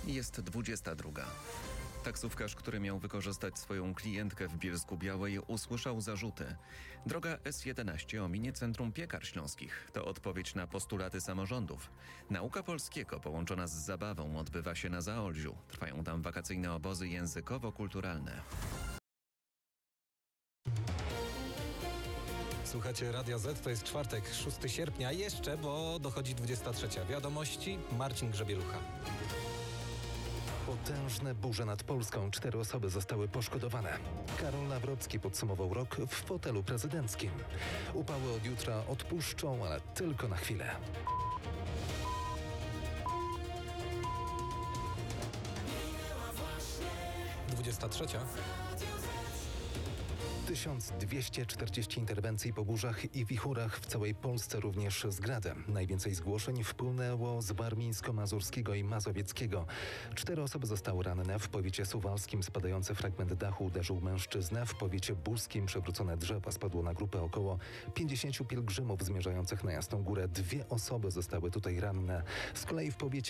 Jest 22. Taksówkarz, który miał wykorzystać swoją klientkę w Bielsku-Białej, usłyszał zarzuty. Droga S11 ominie Centrum Piekar Śląskich. To odpowiedź na postulaty samorządów. Nauka polskiego połączona z zabawą odbywa się na Zaolziu. Trwają tam wakacyjne obozy językowo-kulturalne. Słuchacie Radia Z, to jest czwartek, 6 sierpnia. Jeszcze, bo dochodzi 23. Wiadomości, Marcin Grzebielucha. Potężne burze nad Polską. 4 osoby zostały poszkodowane. Karol Nawrocki podsumował rok w fotelu prezydenckim. Upały od jutra odpuszczą, ale tylko na chwilę. Dwudziesta trzecia. 1240 interwencji po burzach i wichurach w całej Polsce, również z gradem. Najwięcej zgłoszeń wpłynęło z warmińsko-mazurskiego i mazowieckiego. 4 osoby zostały ranne. W powiecie suwalskim spadający fragment dachu uderzył mężczyznę. W powiecie buskim przewrócone drzewa spadło na grupę około 50 pielgrzymów zmierzających na Jasną Górę. 2 osoby zostały tutaj ranne. Z kolei w powiecie